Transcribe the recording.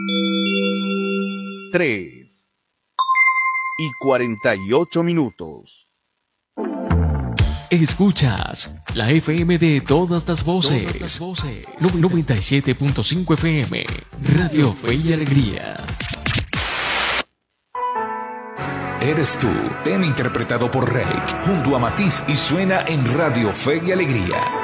3:48. Escuchas la FM de todas las voces. 97.5 FM, Radio Fe y Alegría. Eres tú, tema interpretado por Reik, junto a Matiz y suena en Radio Fe y Alegría.